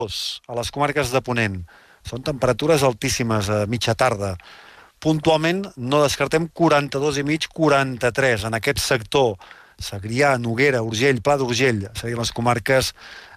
a les comarques de Ponent. Són temperatures altíssimes a mitja tarda. Puntualment no descartem 42,5, 43 en aquest sector. Segrià, Noguera, Urgell, Pla d'Urgell, serien les comarques